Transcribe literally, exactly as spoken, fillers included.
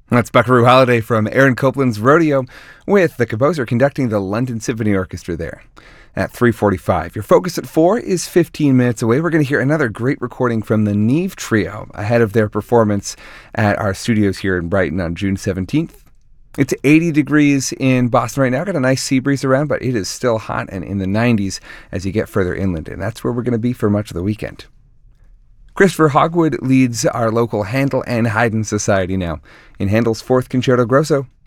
That's Buckaroo Holiday from Aaron Copland's Rodeo, with the composer conducting the London Symphony Orchestra there. At three forty-five. Your focus at four is fifteen minutes away. We're going to hear another great recording from the Neve Trio ahead of their performance at our studios here in Brighton on June seventeenth. It's eighty degrees in Boston right now. Got a nice sea breeze around, but it is still hot and in the nineties as you get further inland, and that's where we're going to be for much of the weekend. Christopher Hogwood leads our local Handel and Haydn Society now in Handel's Fourth Concerto Grosso.